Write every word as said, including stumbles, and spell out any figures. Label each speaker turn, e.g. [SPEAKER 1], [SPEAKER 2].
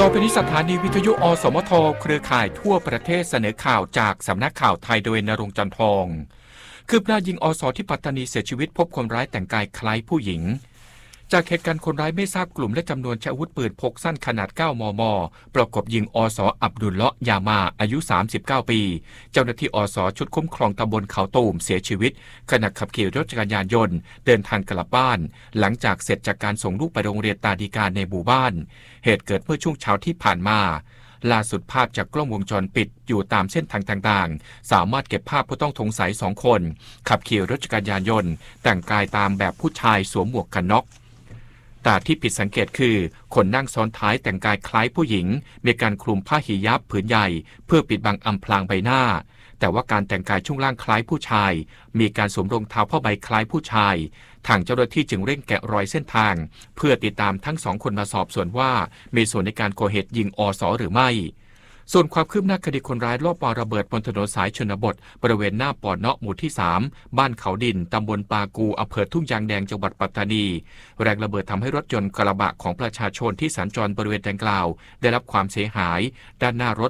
[SPEAKER 1] ต่อไปนี้สถานีวิทยุอสมทเครือข่ายทั่วประเทศเสนอข่าวจากสำนักข่าวไทยโดยณรงค์จันทร์ทองคืบหน้ายิงอสที่ปัตตานีเสียชีวิตพบคนร้ายแต่งกายคล้ายผู้หญิงจากเหตุการณ์คนร้ายไม่ทราบกลุ่มและจำนวนใช้อาวุธปืนพกสั้นขนาด เก้ามม ประกบยิงอสอับดุลเลาะห์ยามาอายุ สามสิบเก้า ปีเจ้าหน้าที่อสชุดคุ้มครองตำบลเขาตูมเสียชีวิตขณะขับขี่รถจักรยานยนต์เดินทางกลับบ้านหลังจากเสร็จจากการส่งลูกไปโรงเรียนตาดีการในหมู่บ้านเหตุเกิดเมื่อช่วงเช้าที่ผ่านมาล่าสุดภาพจากกล้องวงจรปิดอยู่ตามเส้นทางต่างๆสามารถเก็บภาพผู้ต้องสงสัยสองคนขับขี่รถจักรยานยนต์แต่งกายตามแบบผู้ชายสวมหมวกกันน็อกแต่ที่ผิดสังเกตคือคนนั่งซ้อนท้ายแต่งกายคล้ายผู้หญิงมีการคลุมผ้าหิญาบผืนใหญ่เพื่อปิดบังอำพรางใบหน้าแต่ว่าการแต่งกายช่วงล่างคล้ายผู้ชายมีการสวมรองเท้าผ้าใบคล้ายผู้ชายทางเจ้าหน้าที่จึงเร่งแกะรอยเส้นทางเพื่อติดตามทั้งสองคนมาสอบสวนว่ามีส่วนในการก่อเหตุยิงอสหรือไม่ส่วนความคืบหน้าคดีคนร้ายลอบวางระเบิดบนถนนสายชนบทบริเวณหน้าปอเนาะหมู่ที่สามบ้านเขาดินตำบลปากูอำเภอทุ่งยางแดงจังหวัดปัตตานีแรงระเบิดทำให้รถยนต์กระบะของประชาชนที่สัญจรบริเวณดังกล่าวได้รับความเสียหายด้านหน้ารถ